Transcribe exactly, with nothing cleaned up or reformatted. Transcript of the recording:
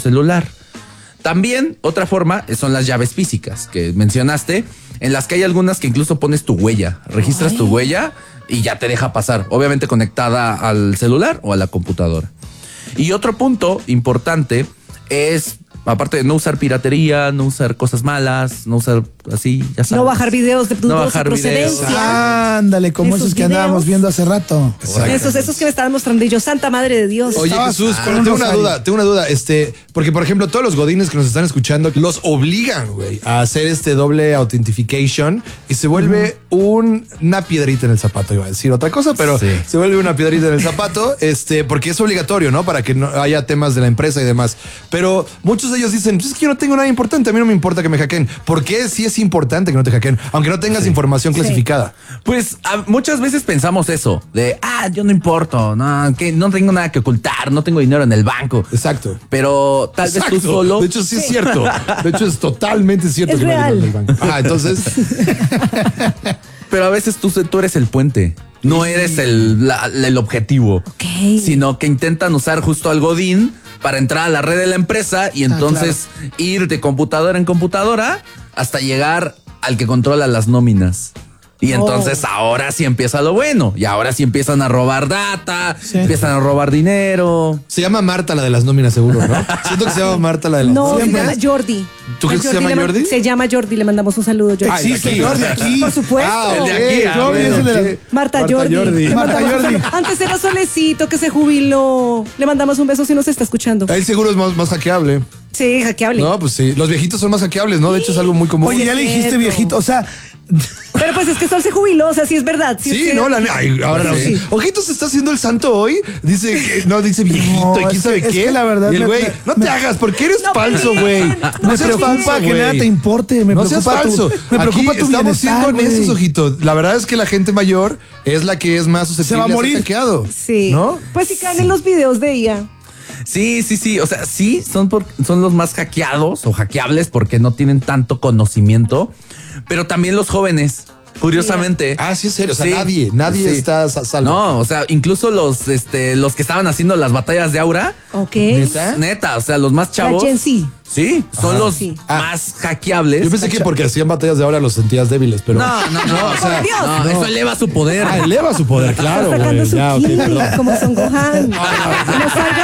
celular. También, otra forma son las llaves físicas que mencionaste, en las que hay algunas que incluso pones tu huella, registras Ay. tu huella y ya te deja pasar, obviamente conectada al celular o a la computadora. Y otro punto importante es, aparte de no usar piratería, no usar cosas malas, no usar así, ya sabes. No bajar videos de dudosa no bajar procedencia. Videos. Ándale, como esos, esos que andábamos viendo hace rato. Esos, esos que me estaban mostrando y yo, Santa Madre de Dios. Oye, Jesús, ah, pero tengo una duda, tengo una duda, este, porque por ejemplo, todos los godines que nos están escuchando los obligan, güey, a hacer este doble authentication y se vuelve uh-huh. un, una piedrita en el zapato, iba a decir otra cosa, pero sí. se vuelve una piedrita en el zapato, este, porque es obligatorio, ¿no? Para que no haya temas de la empresa y demás. Pero muchos de ellos dicen, pues es que yo no tengo nada importante, a mí no me importa que me hackeen. ¿Por qué sí es importante que no te hackeen? Aunque no tengas sí. información clasificada. Sí. Pues a, muchas veces pensamos eso, de, ah, yo no importo, no, que no tengo nada que ocultar, no tengo dinero en el banco. Exacto. Pero tal Exacto. vez tú solo... De hecho, sí, sí es cierto. De hecho, es totalmente cierto. Es que real. No hay dinero en el banco. Ah, entonces... Pero a veces tú, tú eres el puente. No eres el, la, el objetivo. Okay. Sino que intentan usar justo al godín para entrar a la red de la empresa y entonces ah, claro. ir de computadora en computadora hasta llegar al que controla las nóminas. Y entonces oh. ahora sí empieza lo bueno. Y ahora sí empiezan a robar data, sí. empiezan a robar dinero. Se llama Marta la de las nóminas, seguro, ¿no? Siento que se llama Marta la de las nóminas. No, nóminas. se llama Jordi. ¿Tú crees que se llama Jordi? Se llama Jordi, le mandamos un saludo, Jordi. Existe Jordi aquí. Por supuesto. Ah, el de aquí. Ah, Jordi es el de la... Marta, Marta Jordi. Jordi. Marta Jordi. Antes era Solecito que se jubiló. Le mandamos un beso si nos está escuchando. Él seguro es más, más hackeable. Sí, hackeable. No, pues sí. Los viejitos son más hackeables, ¿no? De hecho, es algo muy común. Oye, ya le dijiste viejito, o sea... Pero pues es que Sol se jubiló, o sea, sí es verdad. Sí, sí es no, la, ay, ahora no. Sí. Ojitos se está haciendo el santo hoy. Dice que no, dice viejito, no, quién sabe es qué. Que la verdad. Y el güey, no te hagas, porque eres no, falso, güey. No, no me preocupa falso, que nada te importe. Me no preocupa seas falso. Tu, me preocupa Aquí tu estamos siendo honestos, wey. ojitos. La verdad es que la gente mayor es la que es más susceptible se va a morir. a ser hackeado. Sí. ¿No? Pues si caen sí. en los videos de ella. Sí, sí, sí. O sea, sí, son, por, son los más hackeados o hackeables porque no tienen tanto conocimiento, pero también los jóvenes. Curiosamente. Ah, sí, es serio. O sea, sí, nadie, nadie sí. está salvo. No, o sea, incluso los, este, los que estaban haciendo las batallas de Aura. Ok. ¿Neta? Neta, o sea, los más chavos. La Gen Z. Sí, son Ajá. los sí. más hackeables. Yo pensé que porque hacían batallas de Aura los sentías débiles, pero. No, no, no. o sea, no, no. Eso eleva su poder. Ah, eleva su poder, claro. Está sacando güey. su Ya, ki, okay, como Son Gohan. No salga